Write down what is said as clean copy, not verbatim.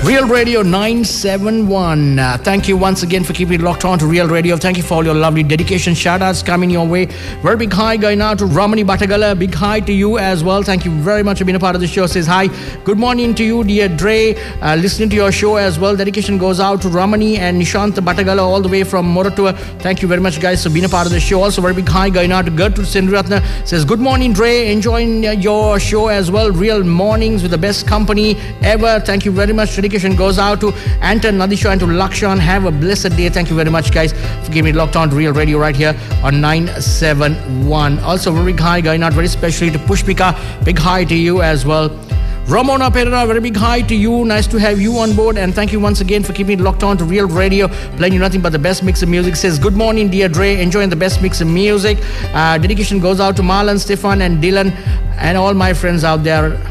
Real Radio 971. Thank you once again for keeping it locked on to Real Radio. Thank you for all your lovely dedication. Shout-outs coming your way. Very big hi going out to Ramani Batagala. Big hi to you as well. Thank you very much for being a part of the show. Says hi. Good morning to you, dear Dre. Listening to your show as well. Dedication goes out to Ramani and Nishant Batagala all the way from Moratua. Thank you very much, guys, for being a part of the show. Also, very big hi going out to Gertrude Sindhuratna. Says, good morning, Dre. Enjoying your show as well. Real mornings with the best company ever. Thank you very much. Dedication goes out to Anton, Nadisha and to Lakshan. Have a blessed day. Thank you very much, guys, for giving me locked on to Real Radio right here on 971. Also, very big hi going out very specially to Pushpika. Big hi to you as well. Ramona Pereira, very big hi to you. Nice to have you on board, and thank you once again for keeping it locked on to Real Radio, playing you nothing but the best mix of music. Says, good morning, dear Dre, enjoying the best mix of music. Dedication goes out to Marlon, Stefan and Dylan and all my friends out there.